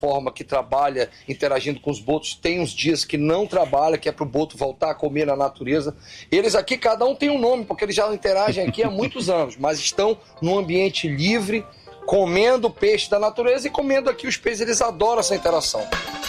forma que trabalha interagindo com os botos, tem uns dias que não trabalha, que é para o boto voltar a comer na natureza. Eles aqui, cada um tem um nome, porque eles já interagem aqui há muitos anos, mas estão num ambiente livre, comendo peixe da natureza e comendo aqui os peixes. Eles adoram essa interação.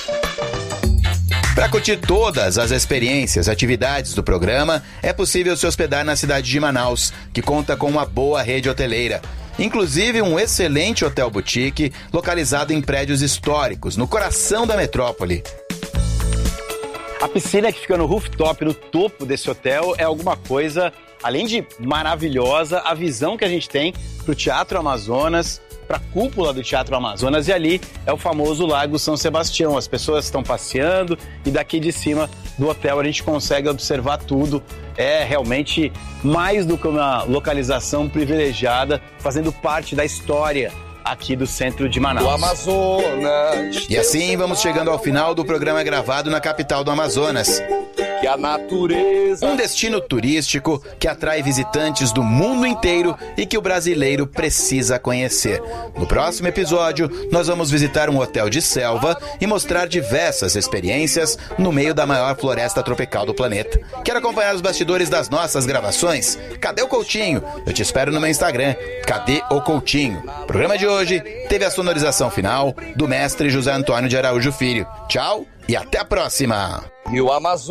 Para curtir todas as experiências, atividades do programa, é possível se hospedar na cidade de Manaus, que conta com uma boa rede hoteleira. Inclusive um excelente hotel boutique localizado em prédios históricos, no coração da metrópole. A piscina que fica no rooftop, no topo desse hotel, é alguma coisa, além de maravilhosa, a visão que a gente tem para o Teatro Amazonas, para a cúpula do Teatro Amazonas, e ali é o famoso Lago São Sebastião. As pessoas estão passeando e daqui de cima do hotel a gente consegue observar tudo. É realmente mais do que uma localização privilegiada, fazendo parte da história aqui do centro de Manaus. O Amazonas. E assim vamos chegando ao final do programa gravado na capital do Amazonas. Que a natureza... Um destino turístico que atrai visitantes do mundo inteiro e que o brasileiro precisa conhecer. No próximo episódio, nós vamos visitar um hotel de selva e mostrar diversas experiências no meio da maior floresta tropical do planeta. Quer acompanhar os bastidores das nossas gravações? Cadê o Coutinho? Eu te espero no meu Instagram. Cadê o Coutinho? O programa de hoje teve a sonorização final do mestre José Antônio de Araújo Filho. Tchau e até a próxima! E o Amazonas...